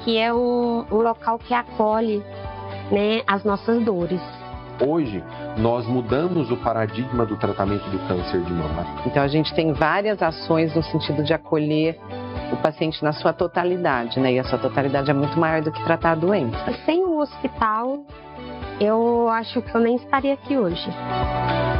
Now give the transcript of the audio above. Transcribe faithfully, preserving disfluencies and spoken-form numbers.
aqui é um, um local que acolhe, né, as nossas dores. Hoje, nós mudamos o paradigma do tratamento do câncer de mama. Então, a gente tem várias ações no sentido de acolher o paciente na sua totalidade, né? E a sua totalidade é muito maior do que tratar a doença. Sem o hospital, eu acho que eu nem estaria aqui hoje.